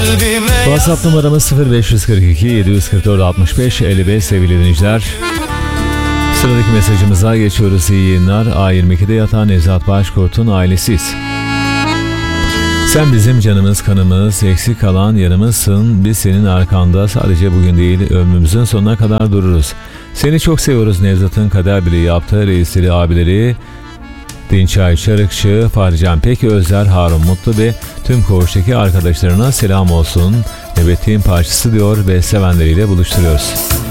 WhatsApp numaramız 0542 744 65 55 sevgili dinleyiciler. Sıradaki mesajımıza geçiyoruz. İyi yayınlar. A22'de yatan Nevzat Başkurt'un ailesiyiz. Sen bizim canımız, kanımız, eksik kalan yanımızsın. Biz senin arkanda sadece bugün değil, ömrümüzün sonuna kadar dururuz. Seni çok seviyoruz. Nevzat'ın kader bile yaptığı reisleri, abileri Dinçay Çarıkçı, Fahrican Peki Özler, Harun Mutlu ve tüm koğuştaki arkadaşlarına selam olsun. Nöbetliğin parçası diyor ve sevenleriyle buluşturuyoruz.